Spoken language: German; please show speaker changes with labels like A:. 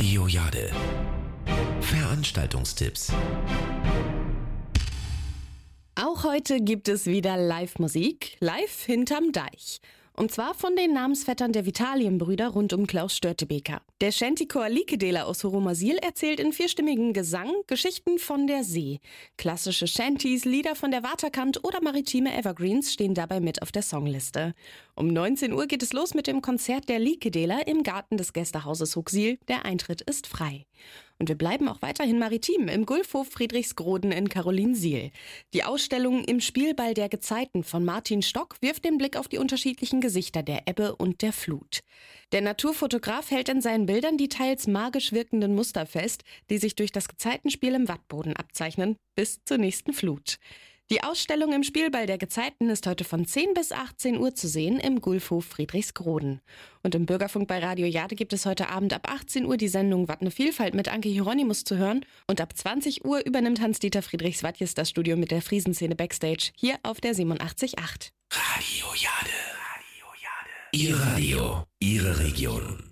A: Radio Jade. Veranstaltungstipps.
B: Auch heute gibt es wieder Live-Musik, live hinterm Deich. Und zwar von den Namensvettern der Vitalienbrüder rund um Klaus Störtebeker. Der Shantychor Likedela aus Horomasil erzählt in vierstimmigem Gesang Geschichten von der See. Klassische Shantys, Lieder von der Waterkant oder maritime Evergreens stehen dabei mit auf der Songliste. Um 19 Uhr geht es los mit dem Konzert der Likedela im Garten des Gästehauses Huxil. Der Eintritt ist frei. Und wir bleiben auch weiterhin maritim im Gulfhof Friedrichsgroden in Karolinsiel. Die Ausstellung Im Spielball der Gezeiten von Martin Stock wirft den Blick auf die unterschiedlichen Gesichter der Ebbe und der Flut. Der Naturfotograf hält in seinen Bildern die teils magisch wirkenden Muster fest, die sich durch das Gezeitenspiel im Wattboden abzeichnen, bis zur nächsten Flut. Die Ausstellung Im Spielball der Gezeiten ist heute von 10 bis 18 Uhr zu sehen im Gulfhof Friedrichsgroden. Und im Bürgerfunk bei Radio Jade gibt es heute Abend ab 18 Uhr die Sendung Wat ne Vielfalt mit Anke Hieronymus zu hören. Und ab 20 Uhr übernimmt Hans-Dieter Friedrichs-Wadjes das Studio mit der Friesenszene Backstage hier auf der 87.8.
A: Radio Jade. Ihr Radio, Ihre Region.